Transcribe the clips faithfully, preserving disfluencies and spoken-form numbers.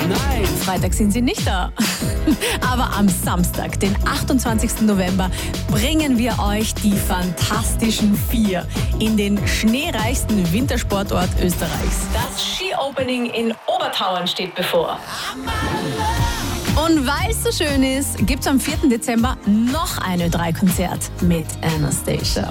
Nein, Freitag sind sie nicht da. Aber am Samstag, den achtundzwanzigsten November, bringen wir euch die Fantastischen Vier in den schneereichsten Wintersportort Österreichs. Das Ski-Opening in Obertauern steht bevor. Und weil es so schön ist, gibt es am vierten Dezember noch ein Ö drei Konzert mit Anastacia.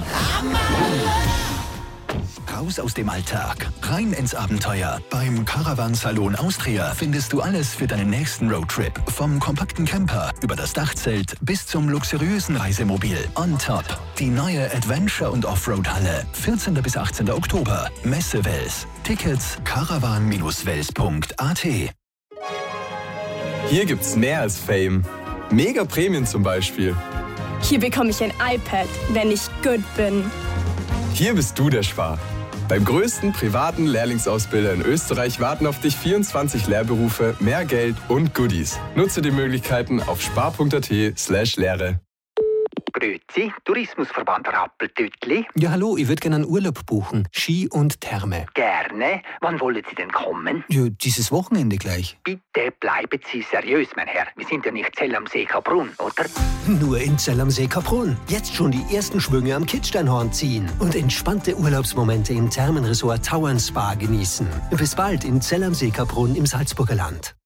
Raus aus dem Alltag, rein ins Abenteuer. Beim Caravan-Salon Austria findest du alles für deinen nächsten Roadtrip. Vom kompakten Camper über das Dachzelt bis zum luxuriösen Reisemobil. On top die neue Adventure- und Offroad-Halle. vierzehnten bis achtzehnten Oktober. Messe Wels. Tickets caravan Bindestrich wels Punkt a t. Hier gibt's mehr als Fame. Mega Prämien zum Beispiel. Hier bekomme ich ein iPad, wenn ich gut bin. Hier bist du der Spar. Beim größten privaten Lehrlingsausbilder in Österreich warten auf dich vierundzwanzig Lehrberufe, mehr Geld und Goodies. Nutze die Möglichkeiten auf spar punkt a t slash Lehre. Grüezi, Tourismusverband Rappeltütli. Ja, hallo, ich würde gerne einen Urlaub buchen. Ski und Therme. Gerne. Wann wollen Sie denn kommen? Ja, dieses Wochenende gleich. Bitte bleiben Sie seriös, mein Herr. Wir sind ja nicht Zell am See Kaprun, oder? Nur in Zell am See Kaprun. Jetzt schon die ersten Schwünge am Kitzsteinhorn ziehen. Und entspannte Urlaubsmomente im Thermenresort Tauern Spa genießen. Bis bald in Zell am See Kaprun im Salzburger Land.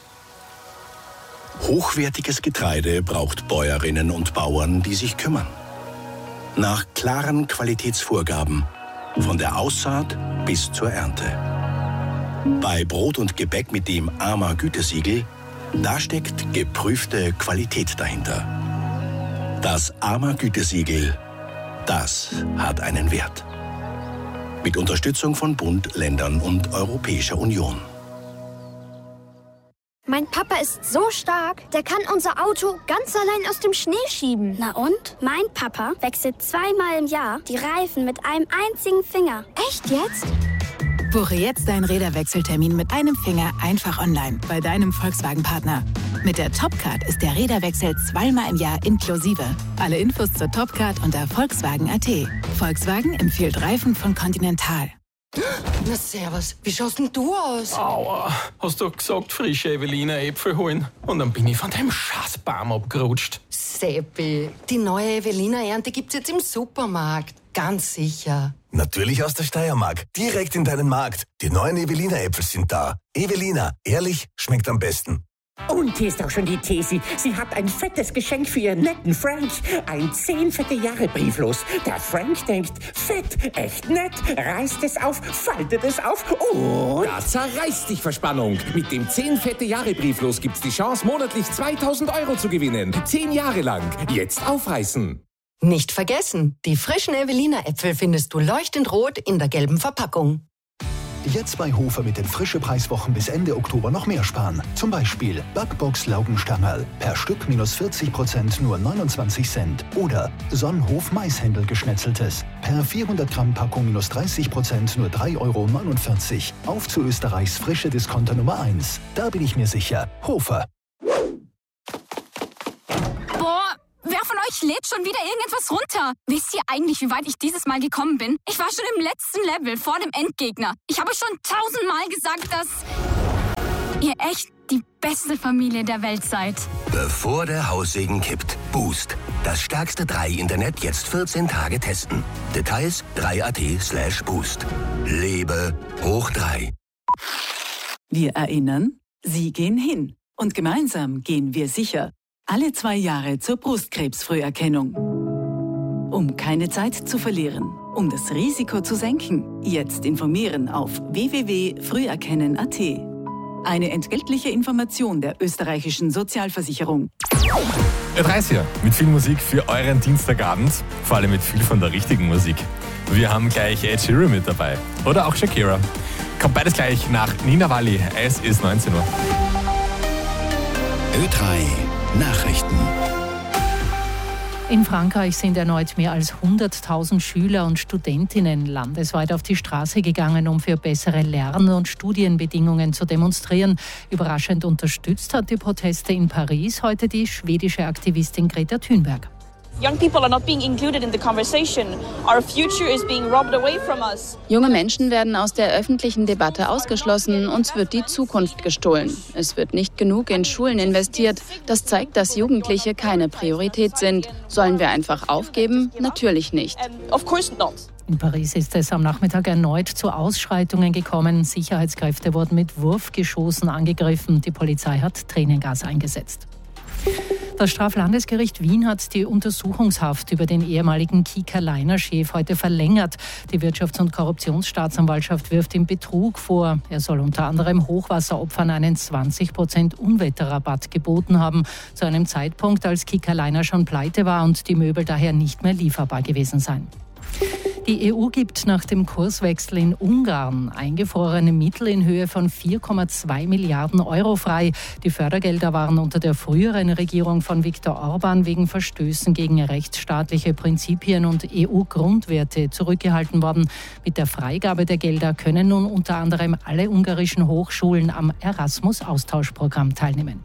Hochwertiges Getreide braucht Bäuerinnen und Bauern, die sich kümmern. Nach klaren Qualitätsvorgaben, von der Aussaat bis zur Ernte. Bei Brot und Gebäck mit dem A M A-Gütesiegel, da steckt geprüfte Qualität dahinter. Das A M A-Gütesiegel, das hat einen Wert. Mit Unterstützung von Bund, Ländern und Europäischer Union. Mein Papa ist so stark, der kann unser Auto ganz allein aus dem Schnee schieben. Na und? Mein Papa wechselt zweimal im Jahr die Reifen mit einem einzigen Finger. Echt jetzt? Buche jetzt deinen Räderwechseltermin mit einem Finger einfach online bei deinem Volkswagen-Partner. Mit der Topcard ist der Räderwechsel zweimal im Jahr inklusive. Alle Infos zur Topcard unter Volkswagen punkt a t. Volkswagen empfiehlt Reifen von Continental. Na servus, wie schaust denn du aus? Aua, hast du gesagt, frische Evelina Äpfel holen? Und dann bin ich von dem Scheißbaum abgerutscht. Seppi, die neue Evelina-Ernte gibt's jetzt im Supermarkt. Ganz sicher. Natürlich aus der Steiermark. Direkt in deinen Markt. Die neuen Evelina-Äpfel sind da. Evelina, ehrlich, schmeckt am besten. Und hier ist auch schon die Tesi. Sie hat ein fettes Geschenk für ihren netten Frank. Ein zehn fette Jahre Brieflos. Der Frank denkt, fett, echt nett, reißt es auf, faltet es auf und... Da zerreißt dich Verspannung. Mit dem zehn fette Jahre Brieflos gibt's die Chance, monatlich zweitausend Euro zu gewinnen. Zehn Jahre lang. Jetzt aufreißen. Nicht vergessen, die frischen Evelina-Äpfel findest du leuchtend rot in der gelben Verpackung. Jetzt bei Hofer mit den frische Preiswochen bis Ende Oktober noch mehr sparen. Zum Beispiel Backbox Laugenstangerl. Per Stück minus vierzig Prozent nur neunundzwanzig Cent. Oder Sonnenhof Maishändel geschnetzeltes. Per vierhundert Gramm Packung minus dreißig Prozent nur drei Euro neunundvierzig. Auf zu Österreichs frische Discounter Nummer eins. Da bin ich mir sicher. Hofer. Wer von euch lädt schon wieder irgendetwas runter? Wisst ihr eigentlich, wie weit ich dieses Mal gekommen bin? Ich war schon im letzten Level, vor dem Endgegner. Ich habe schon tausendmal gesagt, dass ihr echt die beste Familie der Welt seid. Bevor der Haussegen kippt. Boost. Das stärkste drei Internet jetzt vierzehn Tage testen. Details drei punkt a t slash boost. Lebe hoch drei. Wir erinnern, Sie gehen hin. Und gemeinsam gehen wir sicher. Alle zwei Jahre zur Brustkrebsfrüherkennung. Um keine Zeit zu verlieren, um das Risiko zu senken, jetzt informieren auf w w w punkt früherkennen punkt a t. Eine entgeltliche Information der österreichischen Sozialversicherung. Ö drei ist hier mit viel Musik für euren Dienstagabend, vor allem mit viel von der richtigen Musik. Wir haben gleich Ed Sheeran mit dabei oder auch Shakira. Kommt beides gleich nach Nina Valli. Es ist neunzehn Uhr. Ö drei Nachrichten. In Frankreich sind erneut mehr als hunderttausend Schüler und Studentinnen landesweit auf die Straße gegangen, um für bessere Lern- und Studienbedingungen zu demonstrieren. Überraschend unterstützt hat die Proteste in Paris heute die schwedische Aktivistin Greta Thunberg. Young people are not being included in the conversation. Our future is being robbed away from us. Junge Menschen werden aus der öffentlichen Debatte ausgeschlossen, uns wird die Zukunft gestohlen. Es wird nicht genug in Schulen investiert. Das zeigt, dass Jugendliche keine Priorität sind. Sollen wir einfach aufgeben? Natürlich nicht. Of course not. In Paris ist es am Nachmittag erneut zu Ausschreitungen gekommen. Sicherheitskräfte wurden mit Wurfgeschossen angegriffen. Die Polizei hat Tränengas eingesetzt. Das Straflandesgericht Wien hat die Untersuchungshaft über den ehemaligen Kika-Liner-Chef heute verlängert. Die Wirtschafts- und Korruptionsstaatsanwaltschaft wirft ihm Betrug vor. Er soll unter anderem Hochwasseropfern einen zwanzig Prozent Unwetterrabatt geboten haben, zu einem Zeitpunkt, als Kika-Liner schon pleite war und die Möbel daher nicht mehr lieferbar gewesen seien. Die E U gibt nach dem Kurswechsel in Ungarn eingefrorene Mittel in Höhe von vier Komma zwei Milliarden Euro frei. Die Fördergelder waren unter der früheren Regierung von Viktor Orban wegen Verstößen gegen rechtsstaatliche Prinzipien und E U-Grundwerte zurückgehalten worden. Mit der Freigabe der Gelder können nun unter anderem alle ungarischen Hochschulen am Erasmus-Austauschprogramm teilnehmen.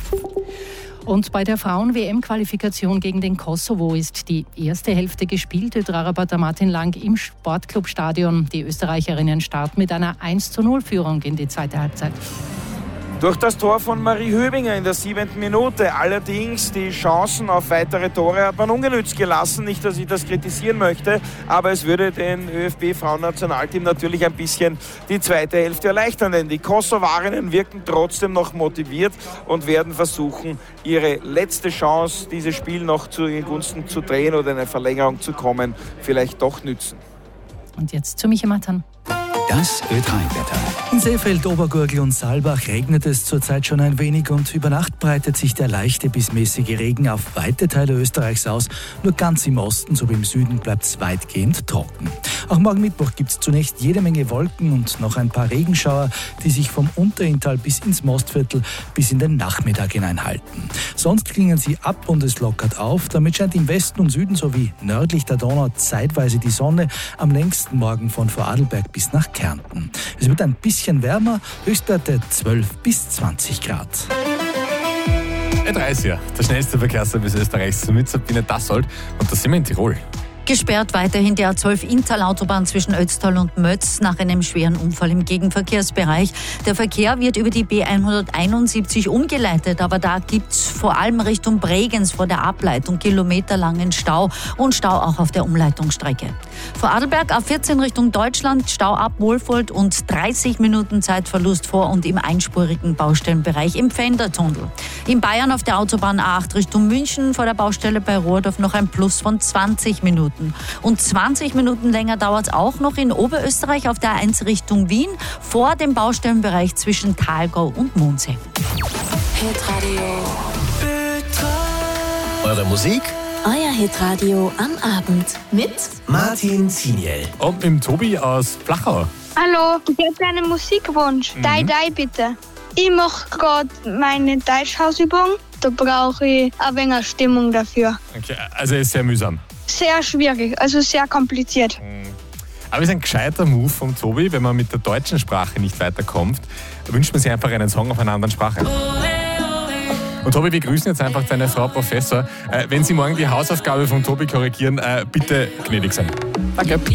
Und bei der Frauen-W M-Qualifikation gegen den Kosovo ist die erste Hälfte gespielt. Ödrarabatter Martin Lang im Sportclubstadion. Die Österreicherinnen starten mit einer eins zu null Führung in die zweite Halbzeit. Durch das Tor von Marie Höbinger in der siebenten Minute. Allerdings die Chancen auf weitere Tore hat man ungenützt gelassen. Nicht, dass ich das kritisieren möchte, aber es würde den ÖFB-Frauennationalteam natürlich ein bisschen die zweite Hälfte erleichtern. Denn die Kosovarinnen wirken trotzdem noch motiviert und werden versuchen, ihre letzte Chance, dieses Spiel noch zu ihren Gunsten zu drehen oder in eine Verlängerung zu kommen, vielleicht doch nützen. Und jetzt zu Michael Matan. Das Ö drei Wetter. In Seefeld, Obergurgl und Saalbach regnet es zurzeit schon ein wenig und über Nacht breitet sich der leichte bis mäßige Regen auf weite Teile Österreichs aus. Nur ganz im Osten sowie im Süden bleibt es weitgehend trocken. Auch morgen Mittwoch gibt es zunächst jede Menge Wolken und noch ein paar Regenschauer, die sich vom Unterinntal bis ins Mostviertel bis in den Nachmittag hineinhalten. Sonst klingen sie ab und es lockert auf. Damit scheint im Westen und Süden sowie nördlich der Donau zeitweise die Sonne, am längsten morgen von Vorarlberg bis nach Kärnten. Es wird ein bisschen wärmer, Höchstwerte zwölf bis zwanzig Grad. Ö drei ist ja der schnellste Verkehrsservice Österreichs mit Sabine Dassold und da sind wir in Tirol. Gesperrt weiterhin die A zwölf Inntal-Autobahn zwischen Ötztal und Mötz nach einem schweren Unfall im Gegenverkehrsbereich. Der Verkehr wird über die B hunderteinundsiebzig umgeleitet, aber da gibt's vor allem Richtung Bregenz vor der Ableitung kilometerlangen Stau und Stau auch auf der Umleitungsstrecke. Vor Adelberg A vierzehn Richtung Deutschland, Stau ab Wohlfold und dreißig Minuten Zeitverlust vor und im einspurigen Baustellenbereich im Pfändertunnel. In Bayern auf der Autobahn A acht Richtung München vor der Baustelle bei Rohrdorf noch ein Plus von zwanzig Minuten. Und zwanzig Minuten länger dauert es auch noch in Oberösterreich auf der A eins Richtung Wien vor dem Baustellenbereich zwischen Thalgau und Mondsee. Hitradio. Eure Musik? Euer Hitradio am Abend mit Martin Ziniel. Und mit dem Tobi aus Flachau. Hallo, ich hätte einen Musikwunsch. Mhm. Dai Dai bitte. Ich mache gerade meine Deutschhausübung. Da brauche ich ein wenig Stimmung dafür. Okay, also ist sehr mühsam. Sehr schwierig, also sehr kompliziert. Aber es ist ein gescheiter Move vom Tobi, wenn man mit der deutschen Sprache nicht weiterkommt. Wünscht man sich einfach einen Song auf einer anderen Sprache. Und Tobi, wir grüßen jetzt einfach deine Frau Professor. Äh, wenn Sie morgen die Hausaufgabe von Tobi korrigieren, äh, bitte gnädig sein. Danke.